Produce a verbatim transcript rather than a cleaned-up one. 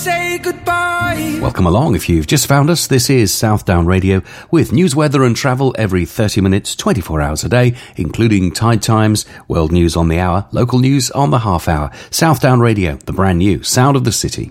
say goodbye. Welcome along. If you've just found us, this is Southdown Radio with news, weather and travel every thirty minutes, twenty-four hours a day, including tide times, world news on the hour, local news on the half hour. Southdown Radio, the brand new sound of the city.